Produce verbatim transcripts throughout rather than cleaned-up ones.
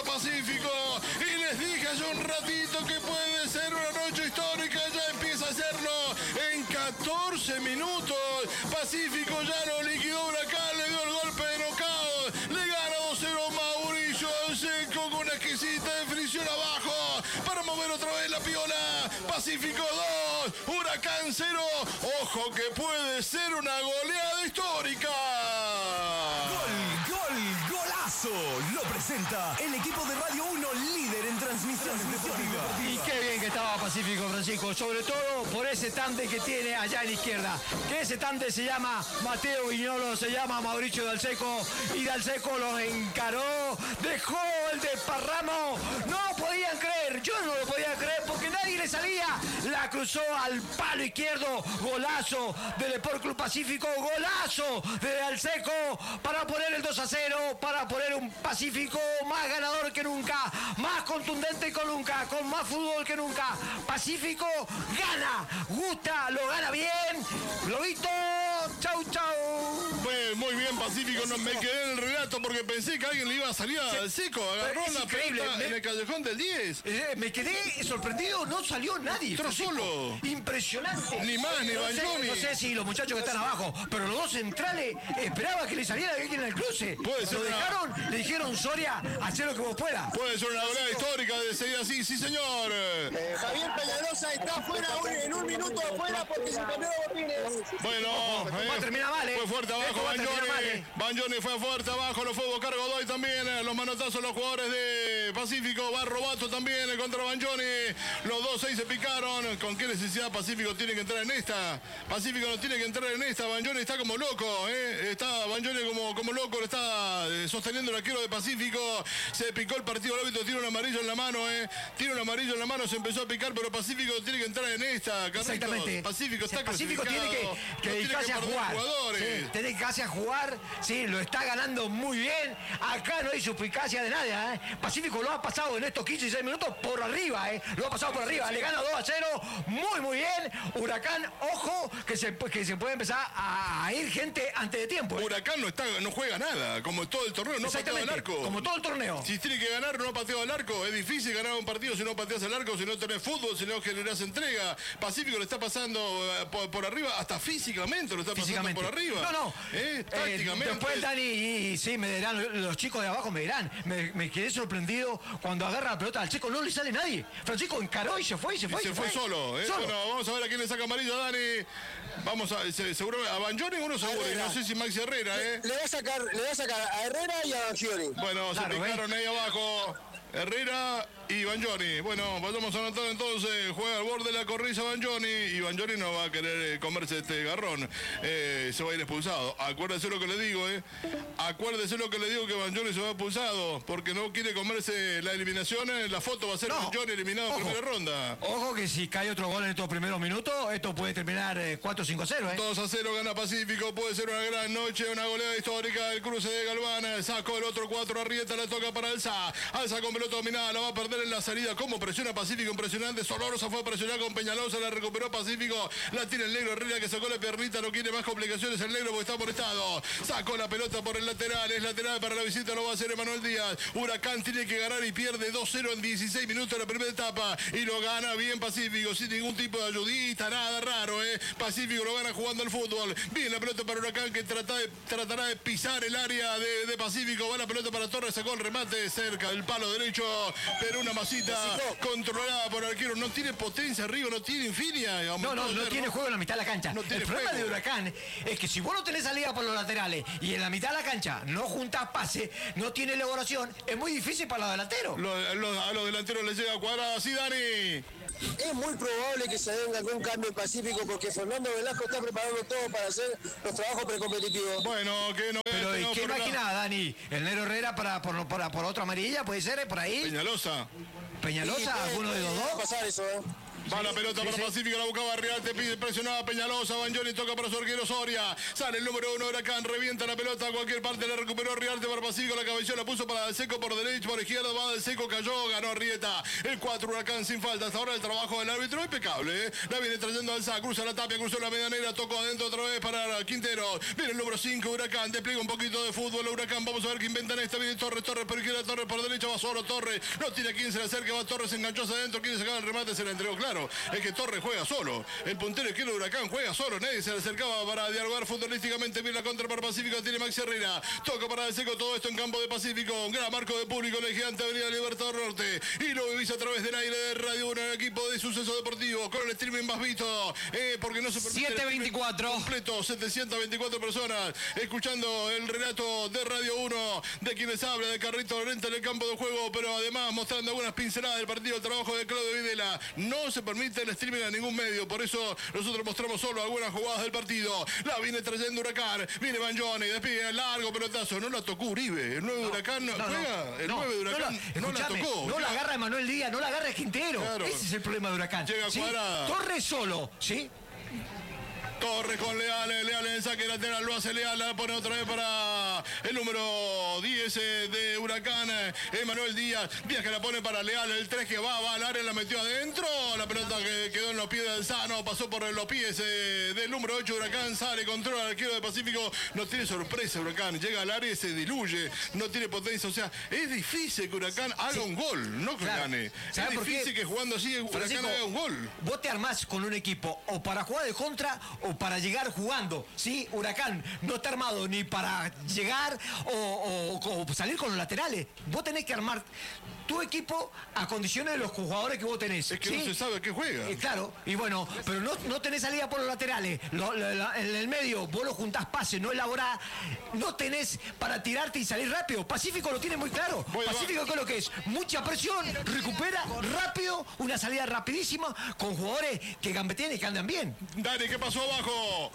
Pacífico. Y les dije hace un ratito que puede ser una noche histórica. Ya empieza a hacerlo en catorce minutos. Pacífico ya lo liquidó Huracán, le dio el golpe de knockout. Le gana dos cero Mauricio Seco con una exquisita definición abajo para mover otra vez la piola. Pacífico dos, Huracán cero. Ojo que puede ser una goleada histórica. Gol, gol, golazo. Lo presenta el equipo de Radio uno, líder en transmisiones deportivas. Y qué bien que estaba Pacífico, Francisco, sobre todo por ese tante que tiene allá a la izquierda. Que ese tante se llama Mateo Viñolo, se llama Mauricio Dalseco, y Dalseco los encaró, dejó el desparramo. No podían creer, yo no lo podía creer porque nadie le salía. La cruzó al palo izquierdo, golazo del Sport Club Pacífico, golazo de Dalseco para poner el dos a cero, para poner un Pacífico más ganador que nunca, más contundente que nunca, con más fútbol que nunca. Pacífico gana, gusta, lo gana bien. Globito, chau, chau. Pues muy bien, Pacífico, no me quedé en el relato porque pensé que alguien le iba a salir al seco. Agarró Es una increíble, pelota me- en el callejón del diez. Eh, me quedé sorprendido, no salió nadie. Entró Francisco. solo. Impresionante. Ni más, ni no sé, Baglioni. no sé si los muchachos que están abajo, pero los dos centrales esperaban que le saliera alguien en el cruce. Puede ser Lo una- dejaron, le dijeron, Soria, haz lo que vos puedas. Puede ser una goleada histórica de seguir así, sí señor. Eh, Javier Peñalosa está afuera un- en un minuto afuera porque se cambió de botines. Bueno, va a terminar mal, ¿eh? fue fuerte abajo Esto va a terminar mal, Baglioni. ¿eh? Baglioni fue fuerte abajo, lo fue a buscar Godoy también. eh, Los manotazos los jugadores de Pacífico. Va Robato también eh, contra Baglioni. Los dos seis se picaron. ¿Con qué necesidad Pacífico tiene que entrar en esta? Pacífico no tiene que entrar en esta. Baglioni está como loco, ¿eh? Está Baglioni como, como loco, lo está eh, sosteniendo el arquero de Pacífico. Se picó el partido, el árbitro tiene un amarillo en la mano, ¿eh? Tiene un amarillo en la mano, se empezó a picar, pero Pacífico tiene que entrar en esta. Carlitos. Exactamente. Pacífico está Pacífico tiene que, clasificado. que No tiene dedicarse a perder jugar. jugadores. Sí, tiene que dedicarse a jugar. Sí, lo está ganando muy bien. Acá no hay suplicacia de nada, ¿eh? Pacífico lo ha pasado en estos quince y dieciséis minutos por arriba, ¿eh? Lo ha pasado por arriba. Le gana dos a cero. Muy, muy bien. Huracán, ojo, que se, que se puede empezar a ir gente antes de tiempo, ¿eh? Huracán no, está, no juega nada, como todo el torneo, no pateó el arco. Como todo el torneo. Si tiene que ganar, no pateó el arco. Es difícil ganar un partido si no pateas el arco, si no tenés fútbol, si no generás entrega. Pacífico le está pasando eh, por, por arriba, hasta físicamente lo está pasando Físicamente. por arriba. No, no. Eh, Eh, tácticamente. después Dani, y, y sí, me dirán, los chicos de abajo me dirán, me, me quedé sorprendido cuando agarra la pelota al chico, no le sale nadie. Francisco encaró y se fue, y se fue. Y se fue solo, ¿eh? Solo. Bueno, vamos a ver a quién le saca amarillo a Dani. Vamos a, se, seguro, a Baglioni uno seguro, y Herrera. no sé si Maxi Herrera, ¿eh? Le va a sacar, le va a sacar a Herrera y a Giori. Bueno, Claro, se picaron ahí abajo. Herrera y Baglioni. Bueno, vamos a anotar entonces. Juega al borde de la corrisa Baglioni. Y Baglioni no va a querer eh, comerse este garrón. Eh, se va a ir expulsado. Acuérdese lo que le digo, ¿eh? Acuérdese lo que le digo, que Baglioni se va expulsado. Porque no quiere comerse la eliminación. eh, La foto va a ser No. Baglioni eliminado Ojo. en primera ronda. Ojo que si cae otro gol en estos primeros minutos, esto puede terminar eh, cuatro cinco cero, ¿eh? dos a cero gana Pacífico, puede ser una gran noche, una goleada histórica. El cruce de Galván, sacó el otro cuatro, Arrieta la toca para Alza. Alza con pelota dominada, la va a perder en la salida. ¿Cómo presiona Pacífico? Impresionante. Solorosa fue a presionar con Peñalosa, la recuperó Pacífico. La tiene el negro Herrera que sacó la piernita, no quiere más complicaciones el negro porque está por estado. Sacó la pelota por el lateral, es lateral para la visita, lo va a hacer Emanuel Díaz. Huracán tiene que ganar y pierde dos cero en dieciséis minutos de la primera etapa. Y lo gana bien Pacífico, sin ningún tipo de ayudita, nada raro, ¿eh? Pacífico lo gana jugando al fútbol. Bien la pelota para Huracán que trata de, tratará de pisar el área de, de Pacífico. Va la pelota para Torres, sacó el remate cerca del palo derecho, pero una masita controlada por el arquero. No tiene potencia arriba, no tiene infinia. No, no, no tiene juego en la mitad de la cancha. No tiene el problema juego. de Huracán es que si vos no tenés salida por los laterales y en la mitad de la cancha no juntás pase, no tiene elaboración, es muy difícil para los delanteros. Lo- lo- a los delanteros les llega cuadrada. Sí, Dani. Es muy probable que se venga algún cambio en Pacífico porque Fernando Velasco está preparando todo para hacer los trabajos precompetitivos. Bueno, que no Pero no, ¿y qué por una- imaginás, Dani? ¿El negro Herrera para, por, por, por otra amarilla? ¿Puede ser? ¿eh? ¿Por ahí? Peñalosa. ¿Peñalosa? Sí, puede- ¿Alguno de los puede dos? pasar eso, ¿eh? Va la pelota sí, para sí. Pacífico, la buscaba Real, te pide, presionaba Peñalosa, Banjoni toca para su arquero Soria. Sale el número uno Huracán, revienta la pelota a cualquier parte, la recuperó Riarte para Pacífico, la cabeceó, la puso para Dalseco por derecha, por izquierda, va Dalseco, cayó, ganó Arrieta. El cuatro Huracán sin falta. Hasta ahora el trabajo del árbitro impecable. ¿eh? La viene trayendo Alza, cruza la tapia, cruzó la medianera, tocó adentro otra vez para Quintero. Viene el número cinco Huracán, despliega un poquito de fútbol Huracán. Vamos a ver qué inventan esta. Viene Torres, Torres por izquierda, Torres por derecha, va solo Torres. No tiene a quien se le acerque, va Torres, enganchó hacia adentro, quiere sacar el remate, se le entregó. Claro, es que Torres juega solo. El puntero izquierdo de Huracán juega solo. Nadie se le acercaba para dialogar futbolísticamente. Viene la contra para Pacífico, tiene Maxi Herrera. Toca para el seco, todo esto en campo de Pacífico. Un gran marco de público, el gigante Avenida Libertador Norte. Y lo vivís a través del aire de Radio uno, el equipo de Suceso Deportivo, con el streaming más visto. Eh, porque no se permite siete veinticuatro. completo, setecientas veinticuatro personas escuchando el relato de Radio uno, de quienes habla, de Carrito Lorente en el campo de juego, pero además mostrando algunas pinceladas del partido, el trabajo de Claudio Videla. No se permite el streaming a ningún medio, por eso nosotros mostramos solo algunas jugadas del partido. La viene trayendo Huracán, viene Banjoni, despide largo pelotazo, no la tocó Uribe, el nueve No, Huracán no, no, juega, no, el no, nueve de Huracán no, no, la escuchame, tocó. No la agarra Emanuel Díaz, no la agarra Quintero. Claro. Ese es el problema de Huracán. Llega ¿sí? Cuadrada. Torres solo, ¿sí? Torres con Leal, Leal en el saque lateral, lo hace Leal, la pone otra vez para el número diez de Huracán, Emanuel Díaz, Díaz que la pone para Leal, el tres que va, va al área, la metió adentro, la pelota que quedó en los pies del Sano, pasó por los pies eh, del número ocho Huracán, sale, controla al arquero de Pacífico, no tiene sorpresa Huracán, llega al área y se diluye, no tiene potencia, o sea, es difícil que Huracán haga Sí. un gol, no que Claro. gane, es ¿Sabe por qué? difícil que jugando así Huracán Francisco, haga un gol. Vos te armás con un equipo o para jugar de contra o para llegar jugando, ¿sí? Huracán no está armado ni para llegar o, o- o salir con los laterales. Vos tenés que armar tu equipo a condiciones de los jugadores que vos tenés. Es que ¿sí? no se sabe a qué juega. Eh, claro, y bueno, pero no, no tenés salida por los laterales. Lo- lo- la- en el medio, vos lo juntás pase, no elaborás. No tenés para tirarte y salir rápido. Pacífico lo tiene muy claro. Voy a- Pacífico, ¿qué es lo que es? Mucha presión, recupera rápido, una salida rapidísima con jugadores que gambetean y que andan bien. Dani, ¿qué pasó abajo?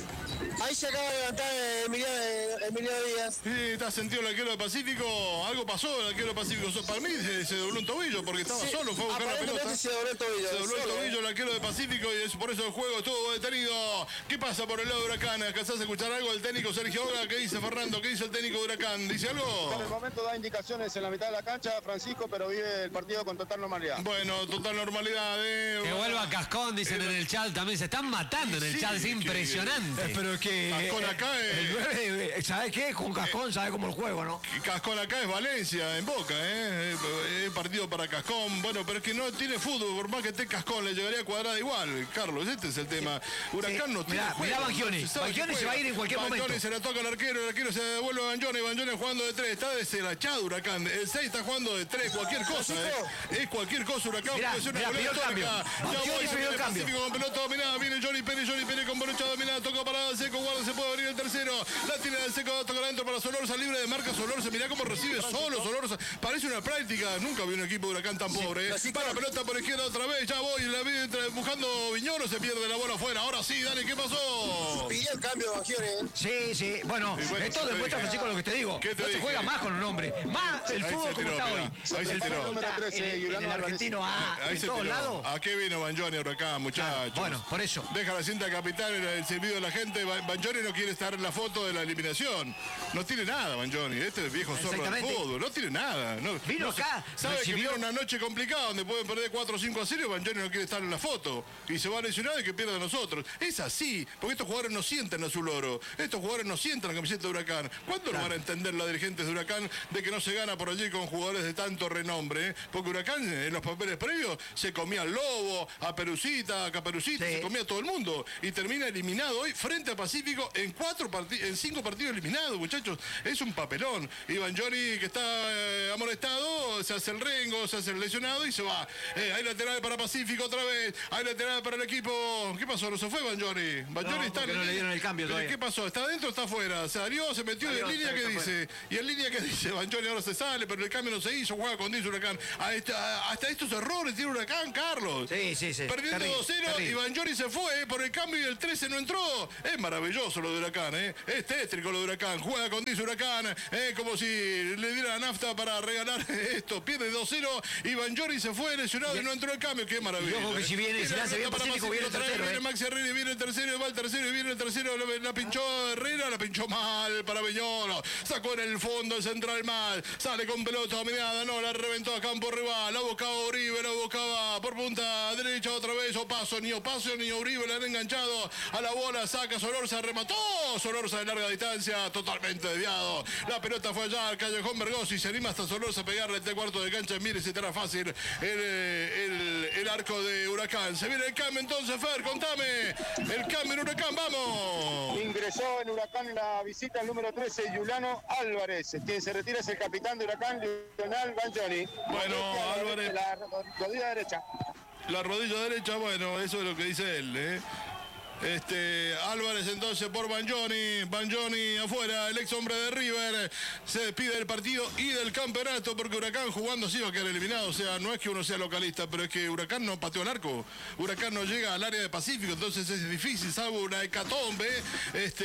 Ahí se acaba de levantar Emiliano, Emiliano Díaz. Sí, ¿estás sentido el arquero de Pacífico? Algo pasó el arquero de Pacífico. Para mí se, se dobló un tobillo porque estaba Sí, solo, fue a buscar la aparentemente pelota. se dobló el tobillo. Se dobló el solo, tobillo ¿eh? el arquero de Pacífico y es por eso el juego estuvo detenido. ¿Qué pasa por el lado de Huracán? ¿Alcanzás a escuchar algo del técnico Sergio Hoga? ¿Qué dice Fernando? ¿Qué dice el técnico de Huracán? ¿Dice Por el algo? momento da indicaciones en la mitad de la cancha, Francisco, pero vive el partido con total normalidad. Bueno, total normalidad. Eh. Que vuelva Cascón, dicen en el chat también. Se están matando en el Sí, chat, es que- impresionante. Eh, Pero es que. Cascón acá es- El nueve, ¿sabes qué? Con Cascón, ¿sabes cómo el juego, no? Y Cascón acá es Valencia, en Boca, ¿eh? Es partido para Cascón. Bueno, pero es que no tiene fútbol, por más que esté Cascón, le llegaría Cuadrada igual, Carlos. Este es el tema. Huracán Sí. no tiene Mirá, juego. mirá Banchioni. no se sabe Banchioni qué se va a ir en cualquier Banchioni momento. se la toca al arquero, el arquero se devuelve a Banchioni, Banchioni jugando de tres. Está deshilachado Huracán. El seis está jugando de tres, cualquier cosa, ¿eh? Es cualquier cosa, Huracán. Mirá, puede ser una mirá, goleada pidió el cambio. histórica. Ya Banchioni voy, se pidió el viene cambio. Pacífico con pelota dominada. Viene Johnny Pérez, Johnny Pérez con brocha dominada. Toca para Seco, guarda, se puede abrir el tercero. La tiene del Seco, toca adentro para Solorza, libre de marca Solorza. Mirá cómo recibe solo Solorza. Parece una práctica. Nunca vi un equipo de Huracán tan pobre. ¿eh? Francisco. Para pelota por izquierda otra vez. Ya voy. La vi entre- buscando Viñolo. Se pierde la bola afuera. Ahora sí, dale, ¿qué pasó? Pidió el cambio, Banchioni, ¿eh? Sí, sí. Bueno, Y bueno, esto ¿qué te demuestra, dije? Francisco, lo que te digo. ¿Qué te No se dije? juega más con un hombre. Más el Ahí fútbol se como tiró, está mirá. hoy. Ahí se El tiró. fútbol Número está trece, en el- Julián en el Álvarez. argentino A, Ahí en se todos tiró. lados. ¿A qué vino Banjoni Huracán, muchachos? Bueno, por eso. Deja la cinta capital en el servicio de la gente. Ba- Banjoni no quiere estar en la foto de la eliminación. No tiene nada, Banjoni. Este es viejo zorro del Exactamente. fútbol. No tiene nada. No, Vino no se- acá, Sabe recibió- que viene una noche complicada donde pueden perder cuatro o cinco a cero. Banjoni no quiere estar en la foto. Y se va a lesionar y que pierda a nosotros. Es así. Porque estos jugadores no sienten azul oro. Estos jugadores no sienten la camiseta de Huracán. ¿Cuándo lo van a entender los dirigentes de Huracán de que no se gana por allí con jugadores de tanto renombre? eh? Porque Huracán en los papeles previos se comía al Lobo, a Perucita, a Caperucita, Sí. se comía a todo el mundo. Y termina eliminado hoy frente a Pacífico en cuatro partidos, en cinco partidos eliminados, muchachos. Es un papelón. Y Banjoni, que está eh, amonestado, se hace el rengo, se hace el lesionado y se va. Eh, hay lateral para Pacífico otra vez. Hay lateral para el equipo. ¿Qué pasó? ¿No se fue Banjoni? Banjoni No, está porque en no le dieron el cambio ¿Pero todavía. ¿Qué pasó? ¿Está adentro o está afuera? ¿Se salió, se metió? Salió, ¿Y en línea está qué dice? ¿Y en línea qué dice? Banjoni ahora se sale, pero el cambio no se hizo, juega con diez Huracán. A esta- hasta estos errores tiene Huracán, Carlos. Sí, sí, sí. Perdiendo Terrible, dos cero y terrible. Banjoni se fue eh, por el cambio y el trece no entró. Es maravilloso lo de Huracán, ¿eh? Es tétrico lo de Huracán. Juega con diez Huracán, eh, como si le diera la nafta para regalar esto. esto, pierde dos cero y Banjoni se fue lesionado y no entró al cambio. Qué maravilla. Y ojo que si viene, si le hace bien Pacífico, viene el tercero. Viene ¿eh? Maxi Herrera, viene el tercero, y va el tercero, y viene el tercero, la, la pinchó Herrera, la pinchó mal para Viñolo. Sacó en el fondo el central mal. Sale con pelota dominada, no, la reventó a campo rival. La buscaba Uribe, la buscaba por punta derecha otra vez. Opaso, ni Opaso ni Uribe le han enganchado a la bola. Saca Solorza, remató. Solorza de larga distancia, totalmente desviado. La pelota fue allá al callejón Bergosi. Se anima hasta Solorza a pegarle este cuarto de cancha. Mire si estará fácil el, el, el arco de Huracán. Se viene el cambio entonces, Fer, contame. El cambio en Huracán, vamos. Ingresó en Huracán en la visita el número trece, Juliano Álvarez. Quien se retira es el capitán de Huracán, Lionel Banjoni. Bueno, Álvarez. La rodilla derecha. La rodilla derecha, bueno, eso es lo que dice él, ¿eh? Este, Álvarez entonces por Banjoni, Banjoni afuera, el ex hombre de River, se despide del partido y del campeonato porque Huracán jugando sí va a quedar eliminado, o sea, no es que uno sea localista, pero es que Huracán no pateó el arco, Huracán no llega al área de Pacífico, entonces es difícil, salvo una hecatombe, este,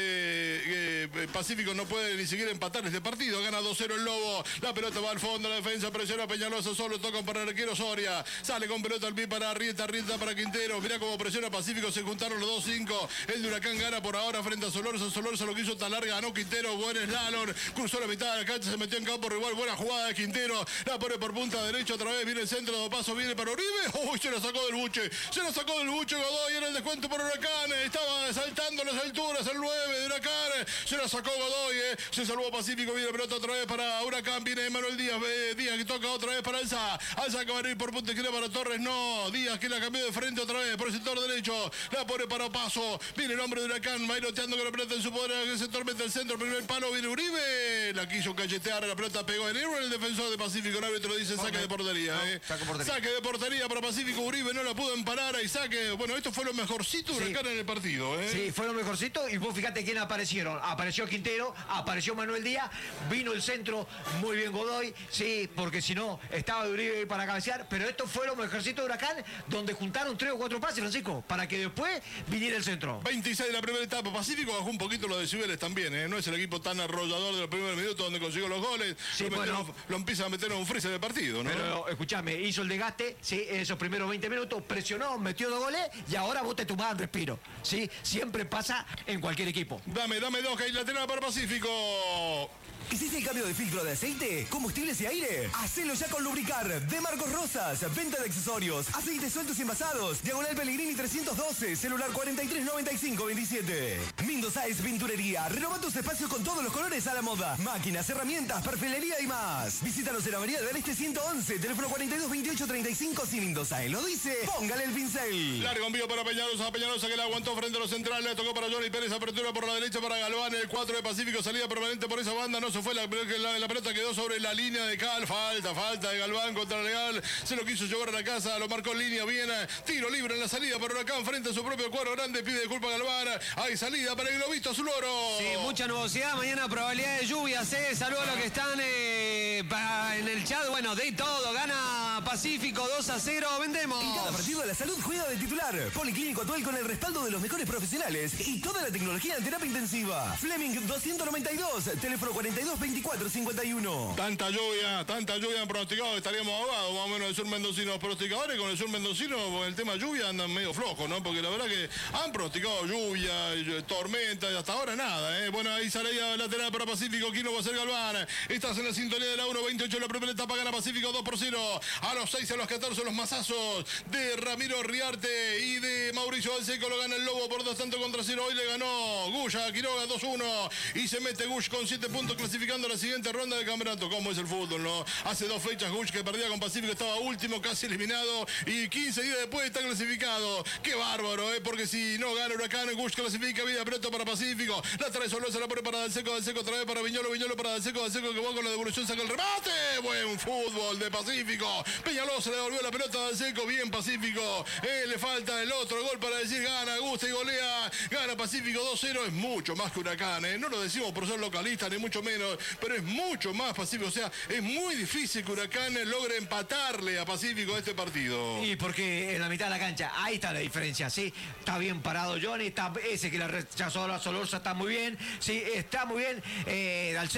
eh, Pacífico no puede ni siquiera empatar este partido, gana dos cero el Lobo, la pelota va al fondo, la defensa presiona a Peñalosa, solo tocan para el arquero Soria, sale con pelota al pie para Arrieta, Arrieta para Quintero, mirá cómo presiona Pacífico, se juntaron los dos cinco. El de Huracán gana por ahora frente a Solorza. Solorza lo quiso tan larga, ganó Quintero. Buen slalom. Cruzó la mitad de la cancha, se metió en campo rival. Buena jugada de Quintero. La pone por punta derecha otra vez. Viene el centro de paso, viene para Uribe. Uy, se la sacó del buche. Se la sacó del buche Godoy. Era el descuento por Huracán. Estaba saltando las alturas el nueve de Huracán. Se la sacó Godoy. Eh. Se salvó Pacífico. Viene pelota otra vez para Huracán. Viene Manuel Díaz. Eh, Díaz que toca otra vez para Alza. Alza que va a ir por punta izquierda para Torres. No. Díaz que la cambió de frente otra vez por el sector derecho. La pone para Paso. Viene el hombre de Huracán, bailoteando con la pelota en su poder, que se tormenta el centro, primer palo, viene Uribe, la quiso cachetear, la pelota pegó en el defensor de Pacífico, el árbitro dice saque de portería, no, eh. portería. Saque de portería para Pacífico, Uribe no la pudo emparar, y saque, bueno, esto fue lo mejorcito de Huracán sí. en el partido, eh. Sí, fue lo mejorcito, y vos fíjate quién aparecieron, apareció Quintero, apareció Manuel Díaz, vino el centro, muy bien Godoy, sí, porque si no, estaba Uribe para cabecear, pero esto fue lo mejorcito de Huracán, donde juntaron tres o cuatro pases, Francisco, para que después viniera el centro. veintiséis de la primera etapa. Pacífico bajó un poquito los decibeles también, ¿eh? No es el equipo tan arrollador de los primeros minutos donde consiguió los goles. Sí, lo, bueno, metieron, lo empieza a meter en un freezer de partido, ¿no? Pero escuchame, hizo el desgaste, sí, en esos primeros veinte minutos, presionó, metió dos goles y ahora vos te tomás el respiro. Sí, siempre pasa en cualquier equipo. Dame, dame dos, que hay lateral para Pacífico. ¿Hiciste el cambio de filtro de aceite, combustibles y aire? Hacelo ya con Lubricar de Marcos Rosas. Venta de accesorios, aceites sueltos y envasados. Diagonal Pellegrini trescientos doce, celular cuarenta y tres noventa y cinco veintisiete. Mindo Sáez Pinturería. Renova tus espacios con todos los colores a la moda. Máquinas, herramientas, perfilería y más. Visítanos en Avenida del Este ciento once, teléfono cuarenta y dos veintiocho treinta y cinco. Si Mindo Sáez lo dice, póngale el pincel. Largo envío para Peñalosa. Peñalosa que la aguantó frente a los centrales. Le tocó para Johnny Pérez. Apertura por la derecha para Galván. El cuatro de Pacífico. Salida permanente por esa banda. No se fue. La, la, la pelota quedó sobre la línea de Cal. Falta, falta de Galván contra Legal. Se lo quiso llevar a la casa. Lo marcó en línea. Bien. Tiro libre en la salida para Huracán frente a su propio cuadro grande. Pide disculpa a Galván. Hay salida para el globito azul oro. Sí, mucha nubosidad. Mañana probabilidad de lluvias. Eh. Saludos a los que están eh, pa, en el chat. Bueno, de todo. Gana Pacífico dos a cero. Vendemos. En cada partido de la salud juega de titular. Policlínico Atuel con el respaldo de los mejores profesionales y toda la tecnología en terapia intensiva. Fleming doscientos noventa y dos. Teléfono cuarenta y dos veinticuatro cincuenta y uno. Tanta lluvia, tanta lluvia han pronosticado. Estaríamos ahogados más o menos del sur mendocino. Los pronosticadores con el sur mendocino, con el tema lluvia, andan medio flojos, ¿no? Porque la verdad que han pronosticado lluvia, tormenta y hasta ahora nada, ¿eh? Bueno, ahí salida lateral para Pacífico. ¿Quién lo va a hacer Galván? Estás en la sintonía de la uno veintiocho. La primera etapa gana Pacífico dos por cero. A los seis, a los catorce, los mazazos de Ramiro Riarte y de Mauricio Alseco. Lo gana el Lobo por dos tanto contra cero. Hoy le ganó Guya a Quiroga dos uno. Y se mete Gush con siete puntos clasificando a la siguiente ronda del campeonato. ¿Cómo es el fútbol, no? Hace dos fechas Gush que perdía con Pacífico, estaba último, casi eliminado. Y quince días después está clasificado. Qué bárbaro, ¿eh? Porque si no gana Huracán, Gush clasifica, vida pelota para Pacífico. La trae Soló, se la pone para Dalseco, Dalseco otra vez para Viñolo, Viñolo para Dalseco, Dalseco que va con la devolución, saca el remate. Buen fútbol de Pacífico. Peñalosa le devolvió la pelota a Dalseco, bien Pacífico. Eh, le falta el otro gol para decir gana, gusta y golea. Gana Pacífico dos cero, es mucho más que Huracán, ¿eh? No lo decimos por ser localistas, ni mucho menos, pero es mucho más Pacífico. O sea, es muy difícil que Huracán logre empatarle a Pacífico este partido. Y porque en la mitad de la cancha, ahí está la diferencia, ¿sí? Está bien parado Johnny, está ese que la rechazó a la Solorza está muy bien, sí, está muy bien. Eh,